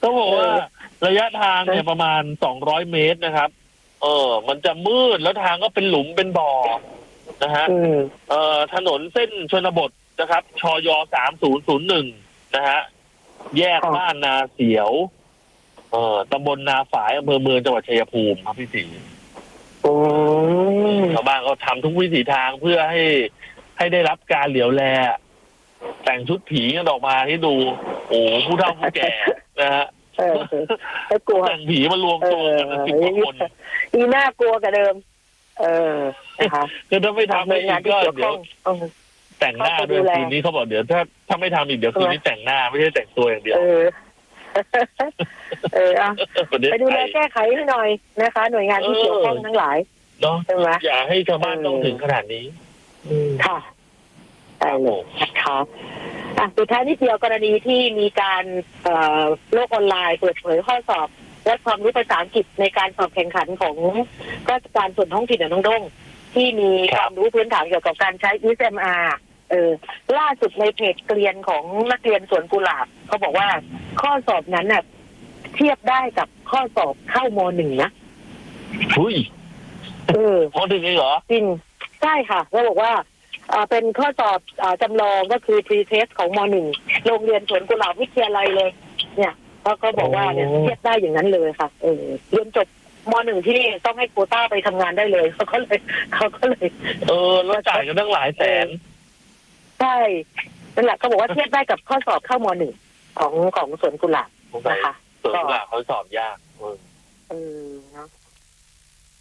เขาบอกว่าระยะทางเนี่ยประมาณ200 เมตรนะครับมันจะมืดแล้วทางก็เป็นหลุมเป็นบ่อนะฮะถนนเส้นชนบทนะครับชย3001นะฮะแยกบ้านนาเสียวตำบลนาฝายอำเภอเมืองจังหวัดชัยภูมิครับพี่ศรีชาวบ้านเขาทำทุกวิถีทางเพื่อให้ได้รับการเหลียวแลแต่งชุดผีกันออกมาให้ดูโอ้ผู้เฒ่าผู้แก่นะฮะกลัวแต่งผีมารวมตัวกัน10 กว่าคนอีน่ากลัวกับเดิมนะคะคือถ้าไม่ทำอีกก็เดี๋ยวแต่งหน้าด้วยคืนนี้เขาบอกเดี๋ยวถ้าไม่ทำอีกเดี๋ยวคืนนี้แต่งหน้าไม่ใช่แต่งตัวอย่างเดียวไปดูแลแก้ไขให้หน่อยนะคะหน่วยงานที่เกี่ยวข้องทั้งหลายเนาะอย่าให้ชาวบ้านต้องถึงขนาดนี้ค่ะใช่เลยนะคะสุดท้ายนี่เกี่ยวกรณีที่มีการโลกออนไลน์เปิดเผยข้อสอบและความรู้ภาษาอังกฤษในการสอบแข่งขันของราชการส่วนท้องถิ่นน้องด้งที่มีความรู้พื้นฐานเกี่ยวกับการใช้ SMR ล่าสุดในเพจเกรียนของนักเรียนสวนกุหลาบเขาบอกว่าข้อสอบนั้นน่ะเทียบได้กับข้อสอบเข้าม.1 นะอุ้ยม.1เลยเหรอจริงใช่ค่ะเขาบอกว่าเป็นข้อสอบจำลองก็คือ pre-test ของม.1 โรงเรียนสวนกุหลาบวิทยาลัยเลยเนี่ยเขาก็บอกว่าเนี่ยเทียบได้อย่างนั้นเลยค่ะเรียนจบม.1 ที่นี่ต้องให้โควต้าไปทำงานได้เลยเขาก็เลยแล้วจ่ายกันตั้งหลายแสนใช่นั่นแหละเขาบอกว่าเทียบได้กับข้อสอบเข้าม.1 ของสวนกุหลาบนะคะสวนกุหลาบเขาสอบยากเนาะ